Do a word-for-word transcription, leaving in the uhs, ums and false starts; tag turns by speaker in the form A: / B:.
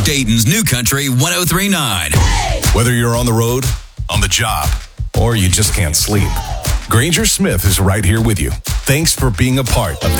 A: Dayton's New Country one oh three point nine.
B: Whether you're on the road, on the job, or you just can't sleep, Granger Smith is right here with you. Thanks for being a part of the